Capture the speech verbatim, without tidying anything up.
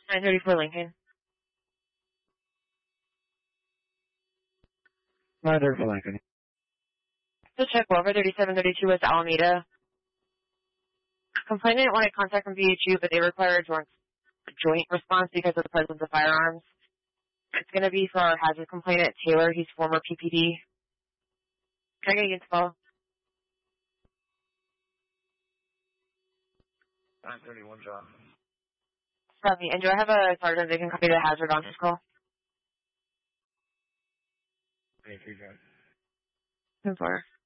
nine thirty-four Lincoln. nine thirty-four Lincoln. So check over thirty-seven thirty-two West Alameda. Complainant wanted contact from V H U, but they require a joint, a joint response because of the presence of firearms. It's going to be for our hazard complainant, Taylor. He's former P P D. Can I get against call? nine thirty-one, John. Copy. And do I have a sergeant that can copy the hazard on this call? Thank you, John. ten four.